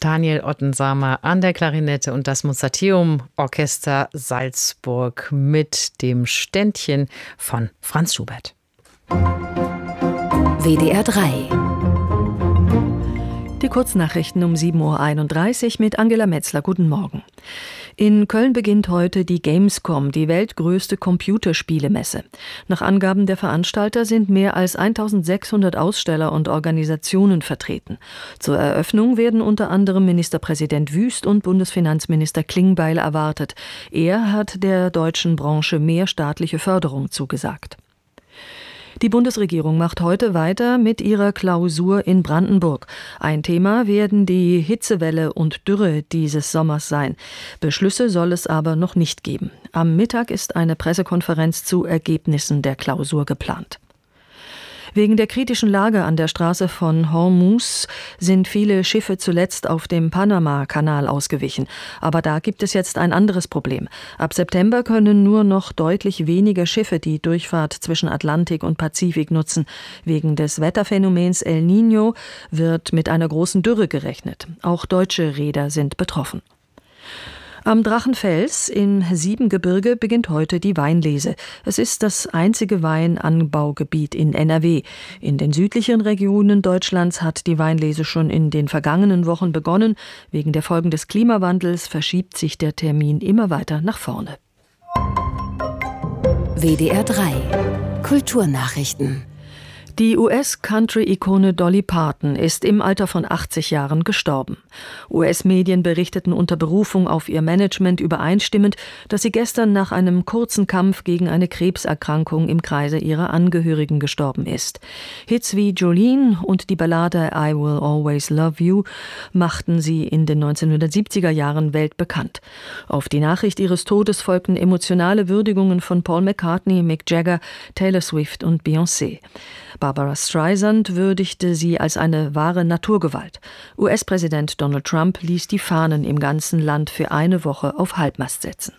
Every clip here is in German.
Daniel Ottensamer an der Klarinette und das Mozarteum Orchester Salzburg mit dem Ständchen von Franz Schubert. WDR 3. Die Kurznachrichten um 7.31 Uhr mit Angela Metzler. Guten Morgen. In Köln beginnt heute die Gamescom, die weltgrößte Computerspielemesse. Nach Angaben der Veranstalter sind mehr als 1600 Aussteller und Organisationen vertreten. Zur Eröffnung werden unter anderem Ministerpräsident Wüst und Bundesfinanzminister Klingbeil erwartet. Er hat der deutschen Branche mehr staatliche Förderung zugesagt. Die Bundesregierung macht heute weiter mit ihrer Klausur in Brandenburg. Ein Thema werden die Hitzewelle und Dürre dieses Sommers sein. Beschlüsse soll es aber noch nicht geben. Am Mittag ist eine Pressekonferenz zu Ergebnissen der Klausur geplant. Wegen der kritischen Lage an der Straße von Hormuz sind viele Schiffe zuletzt auf dem Panama-Kanal ausgewichen. Aber da gibt es jetzt ein anderes Problem. Ab September können nur noch deutlich weniger Schiffe die Durchfahrt zwischen Atlantik und Pazifik nutzen. Wegen des Wetterphänomens El Niño wird mit einer großen Dürre gerechnet. Auch deutsche Reeder sind betroffen. Am Drachenfels im Siebengebirge beginnt heute die Weinlese. Es ist das einzige Weinanbaugebiet in NRW. In den südlichen Regionen Deutschlands hat die Weinlese schon in den vergangenen Wochen begonnen. Wegen der Folgen des Klimawandels verschiebt sich der Termin immer weiter nach vorne. WDR 3. Kulturnachrichten. Die US-Country-Ikone Dolly Parton ist im Alter von 80 Jahren gestorben. US-Medien berichteten unter Berufung auf ihr Management übereinstimmend, dass sie gestern nach einem kurzen Kampf gegen eine Krebserkrankung im Kreise ihrer Angehörigen gestorben ist. Hits wie Jolene und die Ballade I Will Always Love You machten sie in den 1970er Jahren weltbekannt. Auf die Nachricht ihres Todes folgten emotionale Würdigungen von Paul McCartney, Mick Jagger, Taylor Swift und Beyoncé. Barbara Streisand würdigte sie als eine wahre Naturgewalt. US-Präsident Donald Trump ließ die Fahnen im ganzen Land für eine Woche auf Halbmast setzen.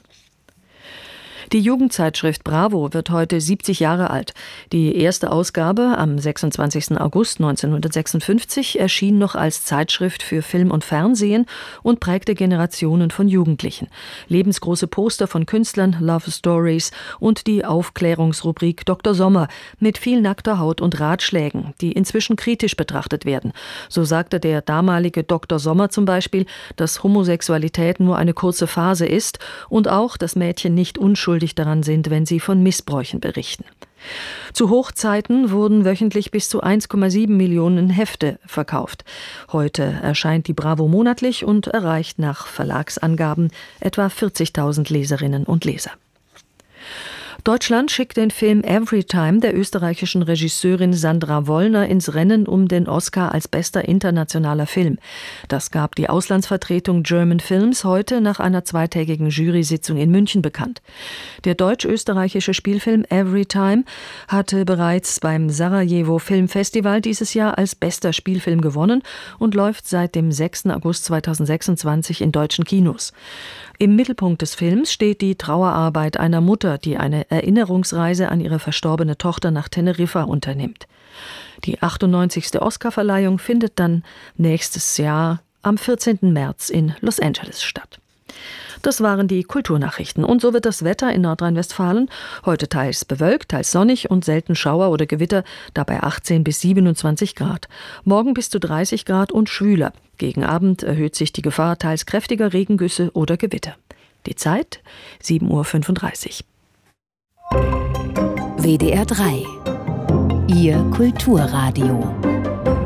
Die Jugendzeitschrift Bravo wird heute 70 Jahre alt. Die erste Ausgabe am 26. August 1956 erschien noch als Zeitschrift für Film und Fernsehen und prägte Generationen von Jugendlichen. Lebensgroße Poster von Künstlern, Love Stories und die Aufklärungsrubrik Dr. Sommer mit viel nackter Haut und Ratschlägen, die inzwischen kritisch betrachtet werden. So sagte der damalige Dr. Sommer zum Beispiel, dass Homosexualität nur eine kurze Phase ist und auch, dass Mädchen nicht unschuldig daran sind, wenn sie von Missbräuchen berichten. Zu Hochzeiten wurden wöchentlich bis zu 1,7 Millionen Hefte verkauft. Heute erscheint die Bravo monatlich und erreicht nach Verlagsangaben etwa 40.000 Leserinnen und Leser. Deutschland schickt den Film Everytime der österreichischen Regisseurin Sandra Wollner ins Rennen um den Oscar als bester internationaler Film. Das gab die Auslandsvertretung German Films heute nach einer zweitägigen Jury-Sitzung in München bekannt. Der deutsch-österreichische Spielfilm Everytime hatte bereits beim Sarajevo Filmfestival dieses Jahr als bester Spielfilm gewonnen und läuft seit dem 6. August 2026 in deutschen Kinos. Im Mittelpunkt des Films steht die Trauerarbeit einer Mutter, die eine Erinnerungsreise an ihre verstorbene Tochter nach Teneriffa unternimmt. Die 98. Oscarverleihung findet dann nächstes Jahr am 14. März in Los Angeles statt. Das waren die Kulturnachrichten. Und so wird das Wetter in Nordrhein-Westfalen heute teils bewölkt, teils sonnig und selten Schauer oder Gewitter, dabei 18 bis 27 Grad. Morgen bis zu 30 Grad und schwüler. Gegen Abend erhöht sich die Gefahr teils kräftiger Regengüsse oder Gewitter. Die Zeit 7.35 Uhr. WDR 3. Ihr Kulturradio.